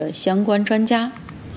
相关专家。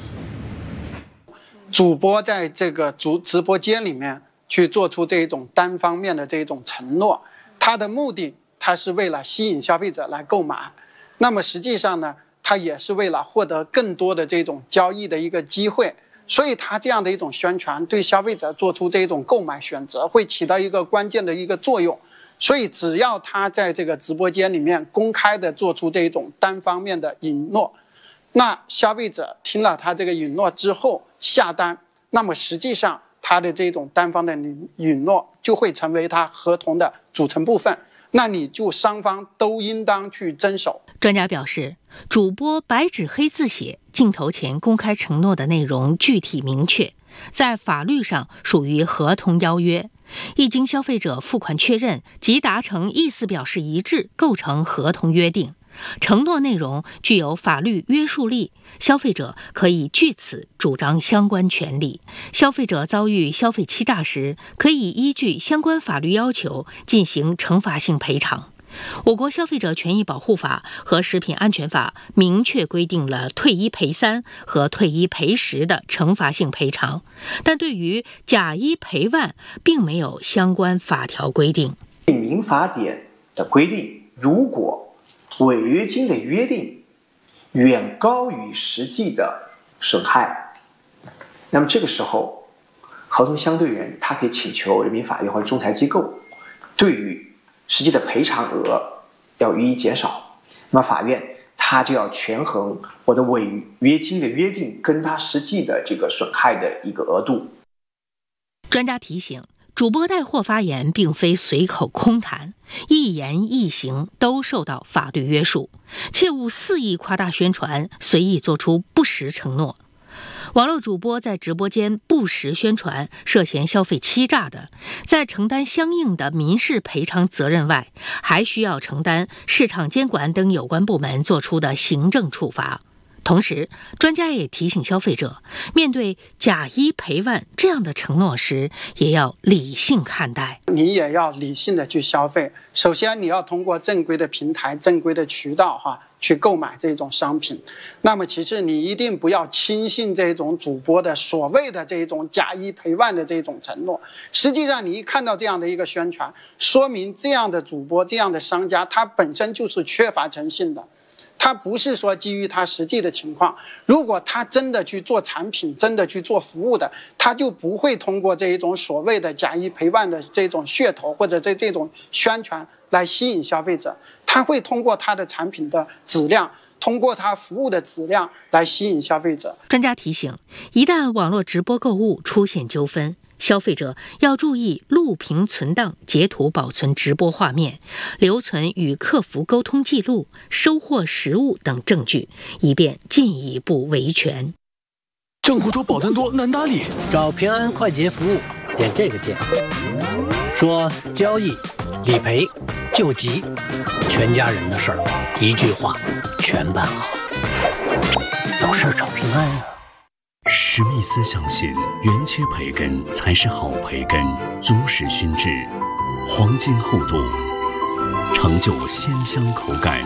主播在这个直播间里面去做出这种单方面的这种承诺，他的目的他是为了吸引消费者来购买，那么实际上呢，他也是为了获得更多的这种交易的一个机会，所以他这样的一种宣传对消费者做出这种购买选择会起到一个关键的一个作用。所以只要他在这个直播间里面公开的做出这种单方面的允诺，那消费者听了他这个允诺之后下单，那么实际上他的这种单方的允诺就会成为他合同的组成部分，那你就双方都应当去遵守。 专家表示，主播白纸黑字写，镜头前公开承诺的内容具体明确，在法律上属于合同邀约，一经消费者付款确认即达成意思表示一致，构成合同约定。承诺内容具有法律约束力，消费者可以据此主张相关权利。消费者遭遇消费欺诈时，可以依据相关法律要求进行惩罚性赔偿。我国消费者权益保护法和食品安全法明确规定了退一赔三和退一赔十的惩罚性赔偿，但对于假一赔万并没有相关法条规定。 民法典的规定，如果违约金的约定远高于实际的损害，那么这个时候合同相对人他可以请求人民法院或者仲裁机构对于实际的赔偿额要予以减少，那么法院他就要权衡我的违约金的约定跟他实际的这个损害的一个额度。 专家提醒，主播带货发言并非随口空谈，一言一行都受到法律约束，切勿肆意夸大宣传，随意做出不实承诺。网络主播在直播间不实宣传，涉嫌消费欺诈的，在承担相应的民事赔偿责任外，还需要承担市场监管等有关部门作出的行政处罚。同时，专家也提醒消费者，面对假一赔万这样的承诺时，也要理性看待。 你也要理性的去消费。首先，你要通过正规的平台、正规的渠道去购买这种商品。那么，其次你一定不要轻信这种主播的所谓的这种假一赔万的这种承诺。实际上，你一看到这样的一个宣传，说明这样的主播、这样的商家，他本身就是缺乏诚信的。他不是说基于他实际的情况，如果他真的去做产品，真的去做服务的，他就不会通过这一种所谓的假一赔万的这种噱头或者这种宣传来吸引消费者，他会通过他的产品的质量，通过他服务的质量来吸引消费者。 专家提醒，一旦网络直播购物出现纠纷，消费者要注意录屏存档、截图保存直播画面，留存与客服沟通记录、收货实物等证据，以便进一步维权。 账户多，保单多，难打理。 找平安快捷服务，点这个键，说交易、理赔、救急，全家人的事儿，一句话全办好。有事找平安啊。 史密斯相信，原切培根才是好培根，足使熏制，黄金厚度，成就鲜香口感。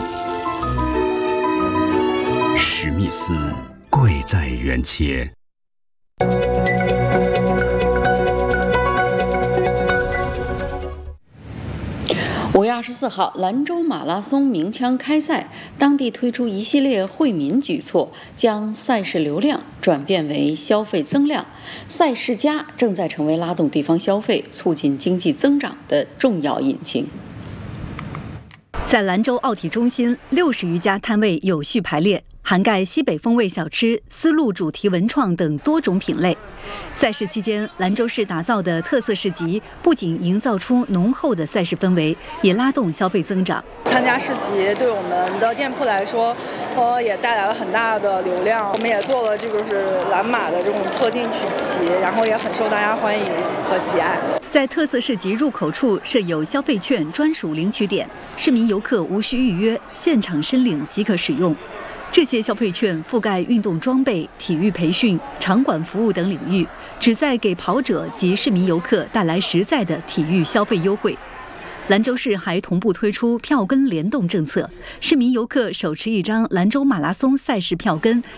史密斯，贵在原切。 5月24号，兰州马拉松鸣枪开赛，当地推出一系列惠民举措，将赛事流量转变为消费增量。赛事加正在成为拉动地方消费、促进经济增长的重要引擎。 在兰州奥体中心，60余家摊位有序排列，涵盖西北风味小吃、丝路主题文创等多种品类。赛事期间，兰州市打造的特色市集不仅营造出浓厚的赛事氛围，也拉动消费增长。 参加市集对我们的店铺来说，也带来了很大的流量。我们也做了这个是蓝马的这种特定曲奇，然后也很受大家欢迎和喜爱。 在特色市集入口处设有消费券专属领取点，市民游客无需预约，现场申领即可使用。这些消费券覆盖运动装备、体育培训、场馆服务等领域，旨在给跑者及市民游客带来实在的体育消费优惠。 兰州市还同步推出票根联动政策，市民游客手持一张兰州马拉松赛事票根，